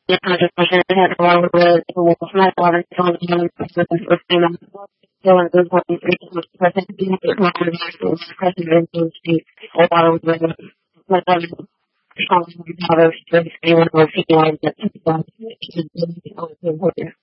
contribution I had along with my father telling me the first thing I'm feeling good what we think was present being my president to speak a lot of my father telling my father to anyone was feeling that